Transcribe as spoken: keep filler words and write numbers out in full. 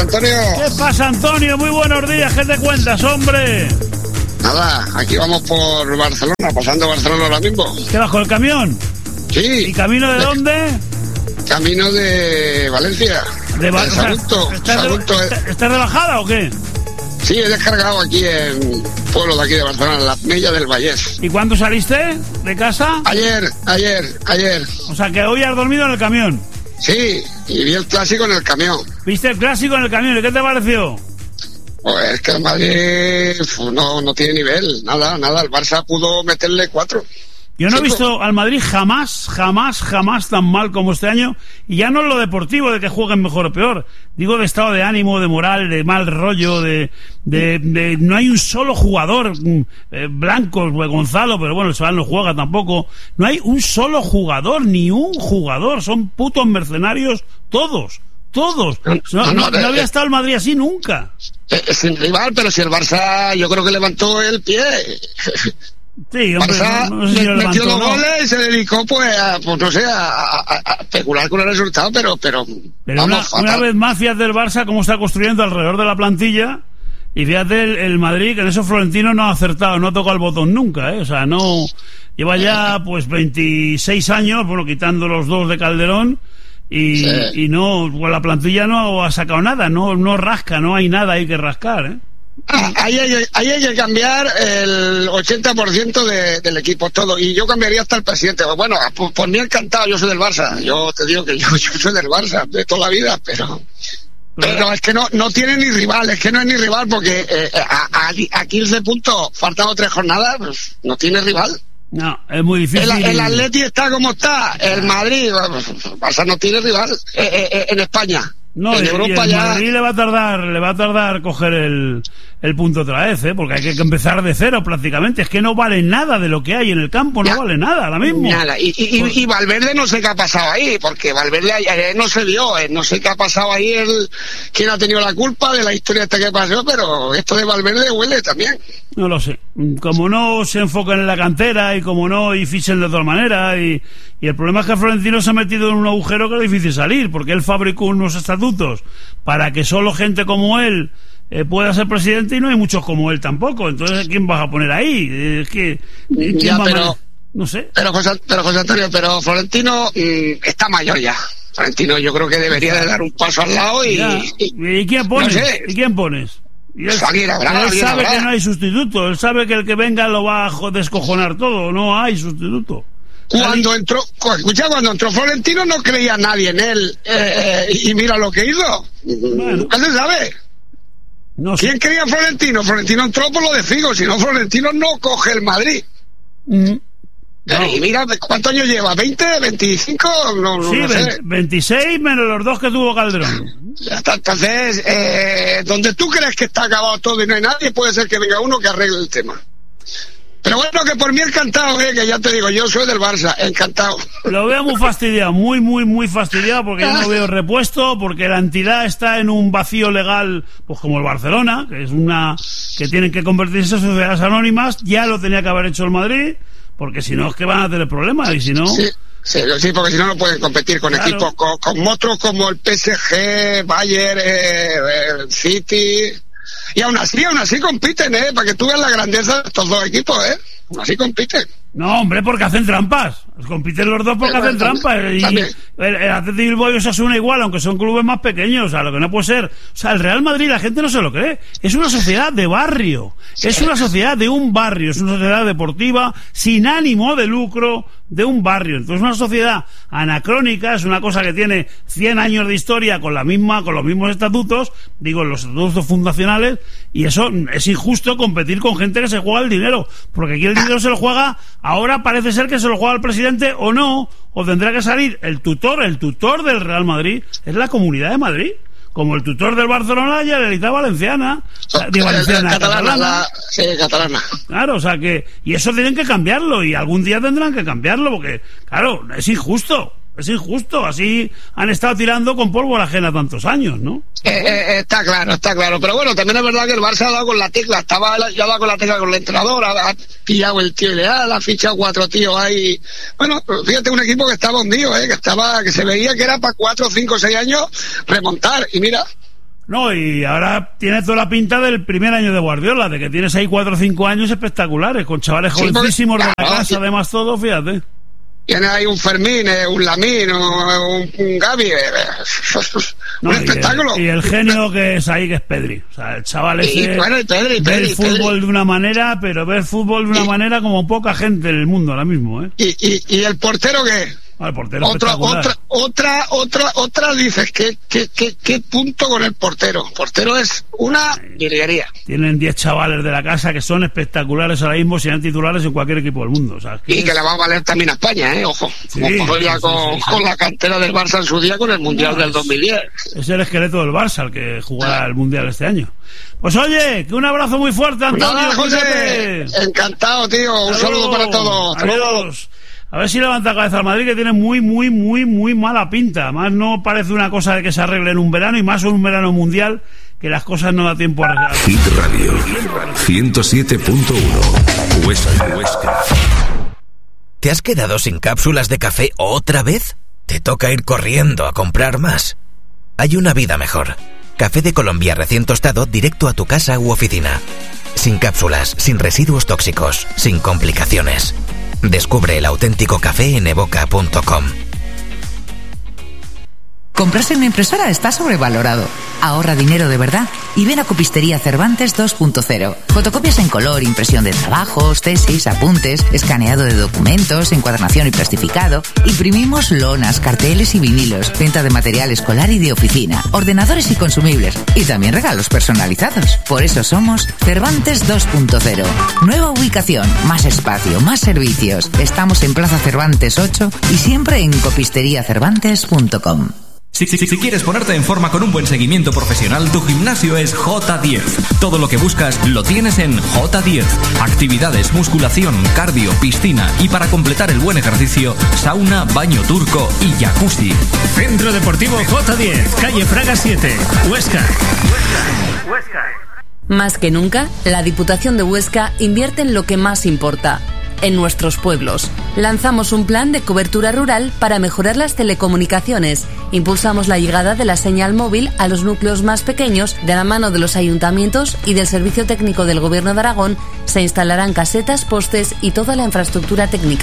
Antonio. ¿Qué pasa, Antonio? Muy buenos días, ¿qué te cuentas, hombre? Nada, aquí vamos por Barcelona, pasando Barcelona ahora mismo. ¿Qué vas con el camión? Sí. ¿Y camino de, de dónde? Camino de Valencia. De Valencia. ¿Estás de, ¿Estás de bajada o qué? Sí, he descargado aquí en pueblo de aquí de Barcelona, en la Mella del Vallés. ¿Y cuándo saliste de casa? Ayer, ayer, ayer. O sea, que hoy has dormido en el camión. Sí, y vi el clásico en el camión. ¿Viste el clásico en el camión? ¿Y qué te pareció? Pues es que el Madrid no, no tiene nivel, nada, nada. El Barça pudo meterle cuatro. Yo no he visto al Madrid jamás, jamás, jamás tan mal como este año. Y ya no es lo deportivo, de que jueguen mejor o peor. Digo de estado de ánimo, de moral, de mal rollo, de... de, de no hay un solo jugador eh, blanco, pues Gonzalo, pero bueno, el chaval no juega tampoco. No hay un solo jugador, ni un jugador. Son putos mercenarios todos. Todos. No, no, no, no había estado el Madrid así nunca. Es sin rival, pero si el Barça yo creo que levantó el pie. Sí, hombre, Barça no, no sé si lo metió levantó, los ¿no? goles y se dedicó pues a, pues no sé, a, a, a especular con el resultado, pero pero, pero vamos, una, una vez más, fíjate el Barça cómo está construyendo alrededor de la plantilla, y fíjate el, el Madrid, que en eso Florentino no ha acertado, no ha tocado el botón nunca, ¿eh? O sea, no, lleva ya pues veintiséis años, bueno, quitando los dos de Calderón, y, sí. y no, pues la plantilla no ha sacado nada, no, no rasca, no hay nada ahí que rascar, ¿eh? Ah, ahí, hay, ahí hay que cambiar el ochenta por ciento de, del equipo, todo, y yo cambiaría hasta el presidente. Bueno, por, por mí encantado, yo soy del Barça, yo te digo que yo, yo soy del Barça de toda la vida, pero pero es que no no tiene ni rival, es que no es ni rival, porque eh, a, a, a quince puntos, faltando tres jornadas, pues no tiene rival. No, es muy difícil. El, el Atleti está como está, el Madrid, el Barça no tiene rival eh, eh, en España. No, en Europa y el ya... Madrid le va a tardar, le va a tardar coger el, el punto otra vez, ¿eh? Porque hay que empezar de cero prácticamente. Es que no vale nada de lo que hay en el campo, no ya, vale nada ahora mismo. Nada. Y, y, Por... y Valverde no sé qué ha pasado ahí, porque Valverde eh, no se vio, eh, no sé qué ha pasado ahí, el, quién ha tenido la culpa de la historia esta que pasó, pero esto de Valverde huele también. No lo sé. Como no se enfocan en la cantera y como no y fichen de otra manera, y, y el problema es que Florentino se ha metido en un agujero que es difícil salir, porque él fabricó unos estatutos para que solo gente como él eh, pueda ser presidente, y no hay muchos como él tampoco. Entonces, ¿quién vas a poner ahí? Es que ¿quién ya, va pero, a... no sé. Pero José, pero José Antonio, pero Florentino mmm, está mayor ya. Florentino yo creo que debería de dar un paso al lado y... ¿Y, ¿y quién pones? No sé. ¿Y quién pones? Y él, habrá, él sabe habrá. que no hay sustituto, él sabe que el que venga lo va a descojonar todo, no hay sustituto. Cuando entró, escucha, cuando entró Florentino no creía nadie en él, eh, eh, y mira lo que hizo. Bueno, nunca se sabe. No sé. ¿Quién creía Florentino? Florentino entró por lo de Figo, si no Florentino no coge el Madrid. Mm. No. Y mira, ¿cuántos años lleva? ¿veinte? ¿veinticinco? No, no, sí, no sé. veintiséis menos los dos que tuvo Calderón. Ya está, entonces, eh, donde tú crees que está acabado todo y no hay nadie, puede ser que venga uno que arregle el tema. Pero bueno, que por mí encantado, eh, que ya te digo, yo soy del Barça, encantado. Lo veo muy fastidiado, muy, muy, muy fastidiado, porque yo no veo repuesto, porque la entidad está en un vacío legal, pues como el Barcelona, que es una, que tienen que convertirse en sociedades anónimas. Ya lo tenía que haber hecho el Madrid, porque si no es que van a tener problemas, y si no... Sí. Sí, sí, porque si no no pueden competir con claro. equipos con, con monstruos como el P S G, Bayern, eh, eh, City, y aún así, aún así compiten, eh, para que tú veas la grandeza de estos dos equipos, eh, aún así compiten. No, hombre, porque hacen trampas. Compiten los dos porque eh, hacen también, trampas. Y también. el, el Atlético de Bilbao y Osasuna igual, aunque son clubes más pequeños. O sea, lo que no puede ser. O sea, el Real Madrid, la gente no se lo cree. Es una sociedad de barrio. Sí. Es una sociedad de un barrio. Es una sociedad deportiva sin ánimo de lucro de un barrio. Entonces, una sociedad anacrónica, es una cosa que tiene cien años de historia con la misma, con los mismos estatutos, digo, los estatutos fundacionales, y eso es injusto competir con gente que se juega el dinero, porque aquí el dinero se lo juega, ahora parece ser que se lo juega el presidente o no, o tendrá que salir el tutor, el tutor del Real Madrid, es la Comunidad de Madrid. Como el tutor del Barcelona y la Generalitat Valenciana, o sea, digo, valenciana, catalana, catalana. La, sí, catalana. Claro, o sea que, y eso tienen que cambiarlo, y algún día tendrán que cambiarlo, porque, claro, es injusto, es injusto, así han estado tirando con pólvora ajena tantos años, ¿no? Eh, eh, está claro, está claro, pero bueno, también es verdad que el Barça ha dado con la tecla, estaba ya ha dado con la tecla con el entrenador, ha, ha pillado el tío ideal, ha fichado cuatro tíos ahí, bueno, fíjate, un equipo que estaba hundido, eh, que estaba, que se veía que era para cuatro, cinco, seis años remontar, y mira. No, y ahora tiene toda la pinta del primer año de Guardiola, de que tienes ahí cuatro o cinco años espectaculares, con chavales sí, jovencísimos porque, de la casa, no, además todo, fíjate. Tiene ahí un Fermín, eh, un Lamín, un, un Gavi, eh, no, un y espectáculo. El, y el genio que es ahí, que es Pedri. O sea, el chaval ese y, bueno, y Pedri, ve Pedri, el fútbol Pedri. de una manera, pero ve el fútbol de una y, manera como poca gente en el mundo ahora mismo, ¿eh? ¿Y, y, y el portero qué? Ah, el portero otra, otra, otra, otra, otra, dices, ¿qué, qué, qué, qué punto con el portero? El portero es una virguería. Tienen diez chavales de la casa que son espectaculares ahora mismo, serán titulares en cualquier equipo del mundo. O sea, que y es... que le va a valer también a España, ¿eh? Ojo. Sí, como pasó ya sí, con, sí, sí, con sí. la cantera del Barça en su día con el Mundial no, del dos mil diez. Es el esqueleto del Barça el que jugará el Mundial este año. Pues oye, que un abrazo muy fuerte, Antonio. Nada, José, encantado, tío. Un Adiós. saludo para todos. Adiós. A ver si levanta cabeza al Madrid, que tiene muy, muy, muy, muy mala pinta. Más no parece una cosa de que se arregle en un verano, y más en un verano mundial, que las cosas no da tiempo a arreglar. Hit Radio, ciento siete punto uno, Huesca, Huesca. ¿Te has quedado sin cápsulas de café otra vez? ¿Te toca ir corriendo a comprar más? Hay una vida mejor. Café de Colombia recién tostado directo a tu casa u oficina. Sin cápsulas, sin residuos tóxicos, sin complicaciones. Descubre el auténtico café en evoca punto com. Comprarse una impresora está sobrevalorado. Ahorra dinero de verdad y ven a Copistería Cervantes dos punto cero. Fotocopias en color, impresión de trabajos, tesis, apuntes, escaneado de documentos, encuadernación y plastificado. Imprimimos lonas, carteles y vinilos, venta de material escolar y de oficina, ordenadores y consumibles y también regalos personalizados. Por eso somos Cervantes dos punto cero. Nueva ubicación, más espacio, más servicios. Estamos en Plaza Cervantes ocho y siempre en copistería cervantes punto com. Si, si, si quieres ponerte en forma con un buen seguimiento profesional, tu gimnasio es J diez. Todo lo que buscas lo tienes en J diez. Actividades, musculación, cardio, piscina y para completar el buen ejercicio, sauna, baño turco y jacuzzi. Centro Deportivo J diez, calle Fraga siete, Huesca. Huesca. Huesca. Más que nunca, la Diputación de Huesca invierte en lo que más importa, en nuestros pueblos. Lanzamos un plan de cobertura rural para mejorar las telecomunicaciones. Impulsamos la llegada de la señal móvil a los núcleos más pequeños. De la mano de los ayuntamientos y del Servicio Técnico del Gobierno de Aragón se instalarán casetas, postes y toda la infraestructura técnica